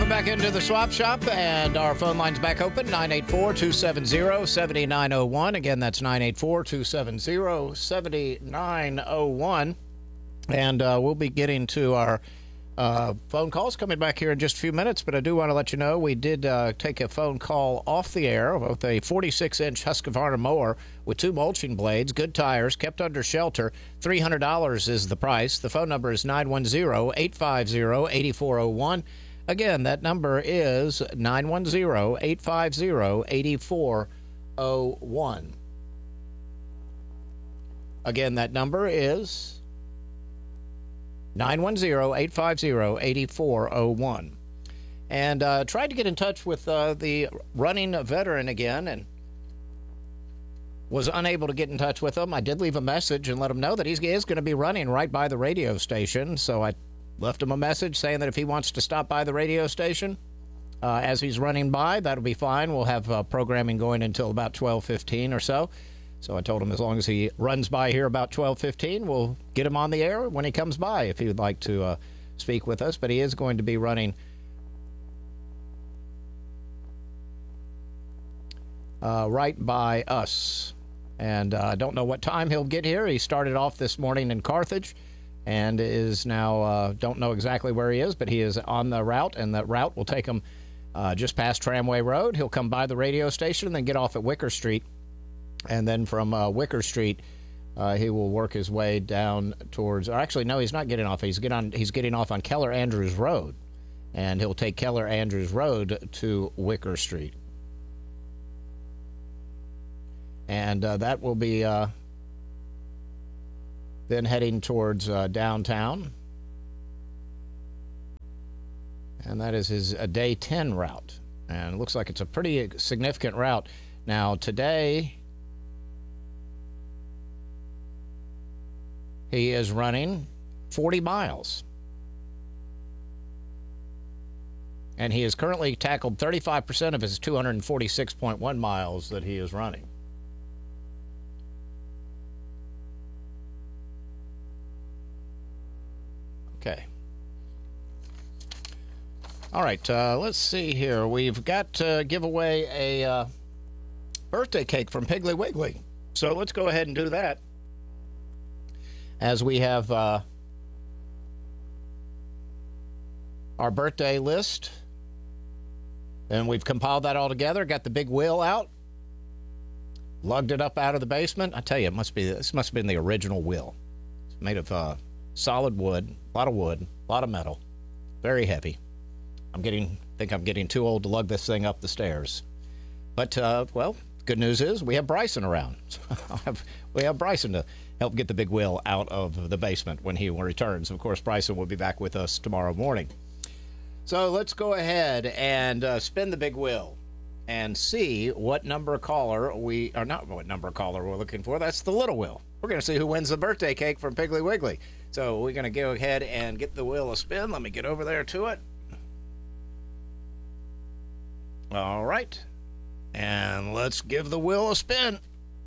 Welcome back into the Swap Shop, and our phone line's back open, 984-270-7901. Again, that's 984-270-7901. And we'll be getting to our phone calls coming back here in just a few minutes, but I do want to let you know we did take a phone call off the air with a 46-inch Husqvarna mower with 2 mulching blades, good tires, kept under shelter. $300 is the price. The phone number is 910-850-8401. Again, that number is 910-850-8401. Again, that number is 910-850-8401. And tried to get in touch with the running veteran again and was unable to get in touch with him. I did leave a message and let him know that he is going to be running right by the radio station. So I left him a message saying that if he wants to stop by the radio station as he's running by, that'll be fine. We'll have programming going until about 12:15 or so. So I told him as long as he runs by here about 12:15, we'll get him on the air when he comes by if he would like to speak with us. But he is going to be running right by us. And I don't know what time he'll get here. He started off this morning in Carthage and is now, don't know exactly where he is, but he is on the route, and that route will take him just past Tramway Road. He'll come by the radio station and then get off at Wicker Street. And then from Wicker Street, he will work his way down towards, or actually, no, he's not getting off. He's getting off on Keller Andrews Road, and he'll take Keller Andrews Road to Wicker Street. And that will be then heading towards downtown. And that is his day 10 route. And it looks like it's a pretty significant route. Now, today, he is running 40 miles. And he has currently tackled 35% of his 246.1 miles that he is running. Okay. All right, let's see here. We've got to give away a birthday cake from Piggly Wiggly. So let's go ahead and do that. As we have our birthday list, and we've compiled that all together, got the big wheel out, lugged it up out of the basement. I tell you, this must have been the original wheel. It's made of solid wood, a lot of metal, very heavy. I think I'm getting too old to lug this thing up the stairs. But, well, good news is we have Bryson around. We have Bryson to help get the big wheel out of the basement when he returns. Of course, Bryson will be back with us tomorrow morning. So let's go ahead and spin the big wheel and see what number caller not what number caller we're looking for. That's the little wheel. We're going to see who wins the birthday cake from Piggly Wiggly. So we're going to go ahead and get the wheel a spin. Let me get over there to it. All right. And let's give the wheel a spin.